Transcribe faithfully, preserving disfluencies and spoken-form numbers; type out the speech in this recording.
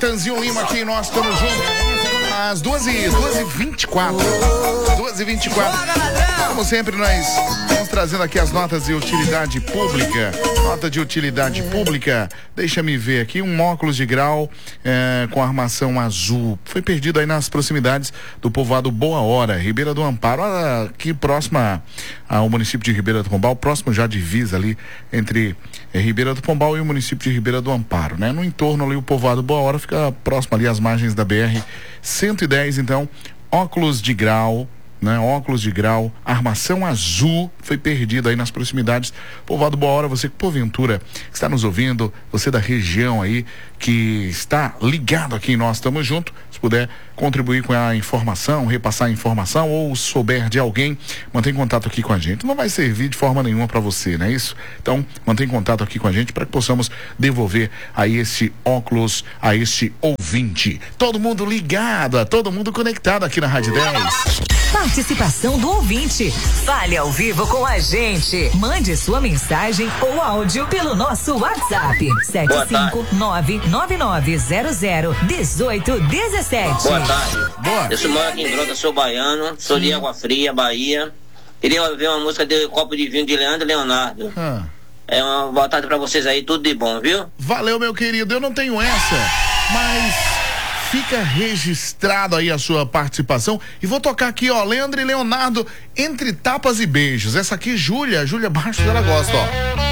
Natanzinho Lima aqui, nós estamos juntos. Às duas e vinte e quatro. duas e vinte e quatro. Como sempre, nós estamos trazendo aqui as notas de utilidade pública. Nota de utilidade pública. Deixa-me ver aqui. Um óculos de grau é, com armação azul. Foi perdido aí nas proximidades do povoado Boa Hora, Ribeira do Amparo. Aqui próxima ao município de Ribeira do Pombal, próximo já divisa ali entre é, Ribeira do Pombal e o município de Ribeira do Amparo, né? No entorno ali o povoado Boa Hora fica próximo ali às margens da B R cento e dez, então, óculos de grau, né? Óculos de grau, armação azul, foi perdido aí nas proximidades. Povoado Boa Hora, você que porventura está nos ouvindo, você da região aí, que está ligado aqui em Nós Estamos Juntos, se puder contribuir com a informação, repassar a informação, ou souber de alguém, mantém contato aqui com a gente. Não vai servir de forma nenhuma para você, não é isso? Então, mantém contato aqui com a gente para que possamos devolver aí esse óculos a esse ouvinte. Todo mundo ligado, todo mundo conectado aqui na Rádio dez. Participação do ouvinte. Fale ao vivo com a gente. Mande sua mensagem ou áudio pelo nosso WhatsApp. sete cinco nove nove nove zero zero um oito um sete. Boa tarde. Boa. Eu sou moro aqui em Grota, sou baiano, sou de Água Fria, Bahia. Queria ver uma música de Copo de Vinho de Leandro Leonardo. Ah. É uma boa tarde pra vocês aí, tudo de bom, viu? Valeu, meu querido. Eu não tenho essa, mas fica registrado aí a sua participação. E vou tocar aqui, ó, Leandro e Leonardo, Entre Tapas e Beijos. Essa aqui, Júlia, Júlia Bastos, ela gosta, ó.